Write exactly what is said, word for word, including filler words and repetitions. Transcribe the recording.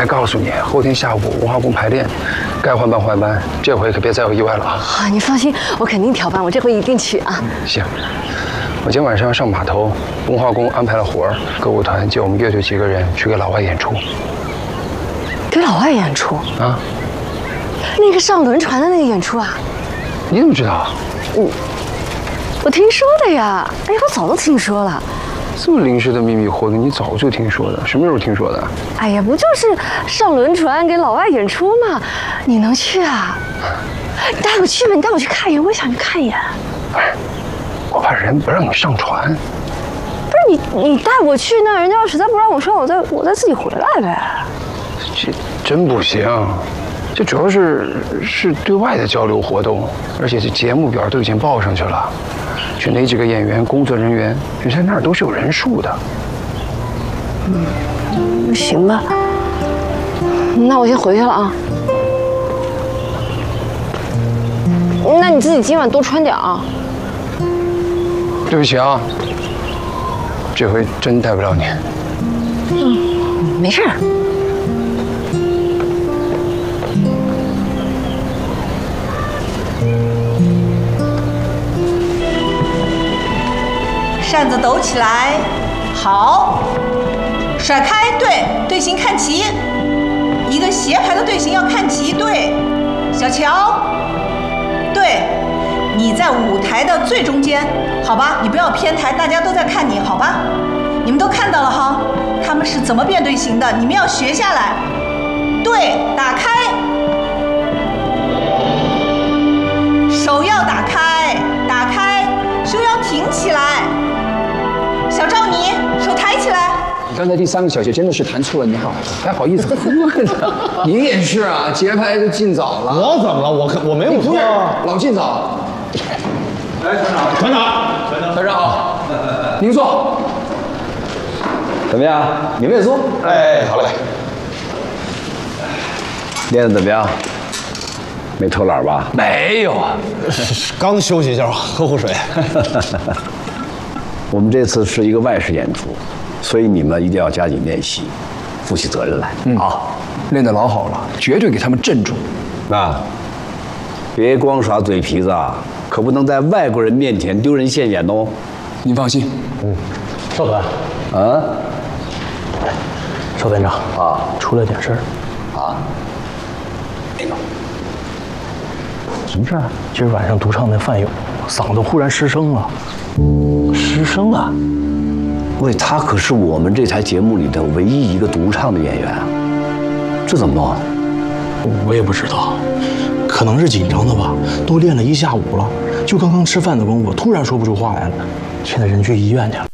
告诉你，后天下午文化宫排练，该换班换班，这回可别再有意外了啊！ 啊，你放心，我肯定调班，我这回一定去啊。 行，我今天晚上上码头，文化宫安排了活儿，歌舞团借我们乐队几个人去给老外演出。 给老外演出啊？ 那个上轮船的那个演出啊？ 你怎么知道？ 我我听说的呀。哎，我早都听说了。 这么临时的秘密活动，你早就听说的？什么时候听说的？ 哎呀，不就是上轮船给老外演出吗？你能去啊？你带我去吧，你带我去看一眼，我也想去看一眼。 哎，我怕人不让你上船。 不是你，你带我去，那人家要实在不让我上，我再我再自己回来呗。 这真不行，这主要是是对外的交流活动，而且这节目表都已经报上去了。去哪几个演员、工作人员，人家那儿都是有人数的。 嗯，行吧，那我先回去了啊。那你自己今晚多穿点啊。 对不起啊，这回真带不了你。 嗯，没事。 扇子抖起来，好，甩开，对，队形看齐，一个斜排的队形要看齐，对，小乔，对，你在舞台的最中间，好吧，你不要偏台，大家都在看你，好吧，你们都看到了哈，他们是怎么变队形的，你们要学下来，对，打开，手要打开，打开，手要挺起来。小赵，你手抬起来。 你刚才第三个小节真的是弹错了，你好，还好意思喝呢？你也是啊，节拍都进早了。 我怎么了？我我没有错， 老进早。 来，团长，团长， 团长好，您坐。 怎么样？你们也坐。 哎，好嘞。 练得怎么样？没偷懒吧？ 没有啊， 刚休息一下，喝口水。 我们这次是一个外事演出，所以你们一定要加紧练习，负起责任来。 嗯， 啊， 练得老好了，绝对给他们镇住。 啊，别光耍嘴皮子啊，可不能在外国人面前丢人现眼哦。 您放心。 嗯，少团。 啊， 邵团长啊， 出了点事儿。 啊，那个，什么事儿？ 今儿晚上独唱那范勇嗓子忽然失声了。失声了？ 喂，他可是我们这台节目里的唯一一个独唱的演员啊，这怎么弄啊？ 我也不知道，可能是紧张的吧。都练了一下午了，就刚刚吃饭的功夫，突然说不出话来了。现在人去医院去了。